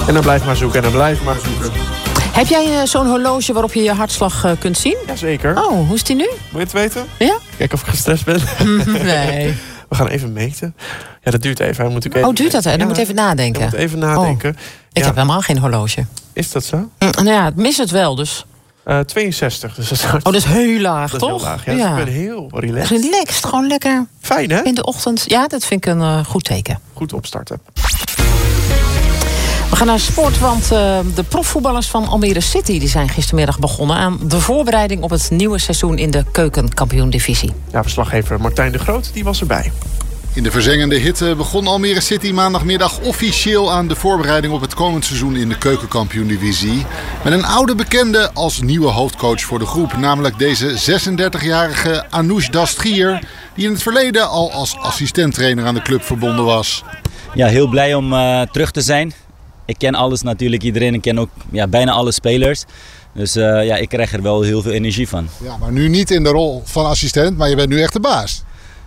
En dan blijf maar zoeken en dan blijf maar zoeken. Heb jij zo'n horloge waarop je je hartslag kunt zien? Jazeker. Oh, hoe is die nu? Moet je het weten? Ja? Kijk of ik gestrest ben. Nee. We gaan even meten. Ja, dat duurt even. Duurt dat? Dan moet je even nadenken. Je moet even nadenken. Oh, ik heb helemaal geen horloge. Is dat zo? Nou ja, ik mis het wel dus. 62. Dus dat is heel laag, dat toch? Is heel laag. Ja, dus ik ben heel relaxed. Relaxed, gewoon lekker. Fijn, hè? In de ochtend. Ja, dat vind ik een goed teken. Goed opstarten. We gaan naar sport, want de profvoetballers van Almere City die zijn gistermiddag begonnen aan de voorbereiding op het nieuwe seizoen in de keukenkampioen-divisie. Ja, verslaggever Martijn de Groot die was erbij. In de verzengende hitte begon Almere City maandagmiddag officieel aan de voorbereiding op het komend seizoen in de keukenkampioen-divisie. Met een oude bekende als nieuwe hoofdcoach voor de groep, namelijk deze 36-jarige Anoush Dastgier, die in het verleden al als assistenttrainer aan de club verbonden was. Ja, heel blij om terug te zijn. Ik ken alles natuurlijk, iedereen. Ik ken ook bijna alle spelers. Dus ik krijg er wel heel veel energie van. Ja, maar nu niet in de rol van assistent, maar je bent nu echt de baas.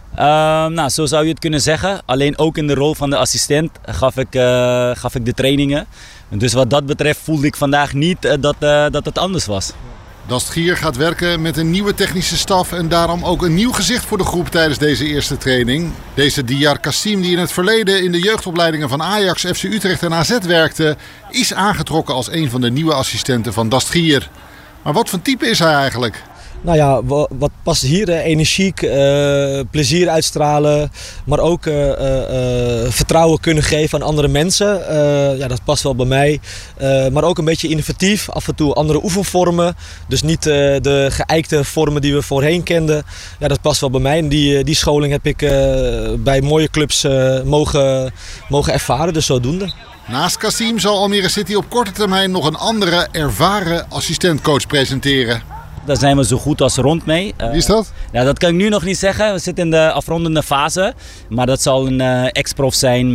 Zo zou je het kunnen zeggen. Alleen ook in de rol van de assistent gaf ik de trainingen. Dus wat dat betreft voelde ik vandaag niet dat het anders was. Dastgier gaat werken met een nieuwe technische staf en daarom ook een nieuw gezicht voor de groep tijdens deze eerste training. Deze Diyar Kassim, die in het verleden in de jeugdopleidingen van Ajax, FC Utrecht en AZ werkte, is aangetrokken als een van de nieuwe assistenten van Dastgier. Maar wat voor type is hij eigenlijk? Nou ja, wat past hier? Energiek, plezier uitstralen, maar ook vertrouwen kunnen geven aan andere mensen. Dat past wel bij mij. Maar ook een beetje innovatief, af en toe andere oefenvormen. Dus niet de geëikte vormen die we voorheen kenden. Ja, dat past wel bij mij. En die scholing heb ik bij mooie clubs mogen ervaren, dus zodoende. Naast Kassim zal Almere City op korte termijn nog een andere ervaren assistentcoach presenteren. Daar zijn we zo goed als rond mee. Wie is dat? Ja, dat kan ik nu nog niet zeggen. We zitten in de afrondende fase. Maar dat zal een ex-prof zijn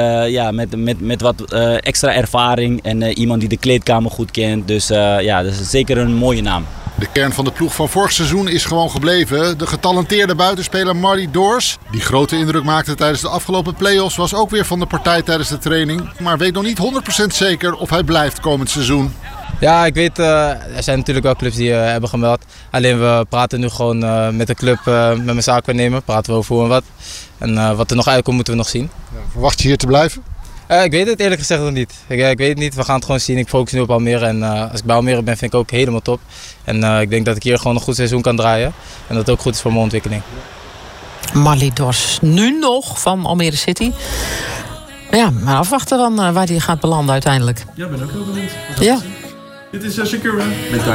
met wat extra ervaring. En iemand die de kleedkamer goed kent. Dus dat is zeker een mooie naam. De kern van de ploeg van vorig seizoen is gewoon gebleven. De getalenteerde buitenspeler Marty Doors, die grote indruk maakte tijdens de afgelopen play-offs, was ook weer van de partij tijdens de training. Maar weet nog niet 100% zeker of hij blijft komend seizoen. Ja, ik weet, er zijn natuurlijk wel clubs die hebben gemeld. Alleen we praten nu gewoon met de club, met mijn zaakwaarnemer, praten we over hoe en wat. En wat er nog uitkomt moeten we nog zien. Ja, verwacht je hier te blijven? Ik weet het eerlijk gezegd nog niet. Ik weet het niet, we gaan het gewoon zien. Ik focus nu op Almere en als ik bij Almere ben vind ik ook helemaal top. En ik denk dat ik hier gewoon een goed seizoen kan draaien. En dat het ook goed is voor mijn ontwikkeling. Marley Dors, nu nog van Almere City. Ja, maar afwachten dan waar hij gaat belanden uiteindelijk. Ja, ben ook heel benieuwd. Ja. Dit is Shakira met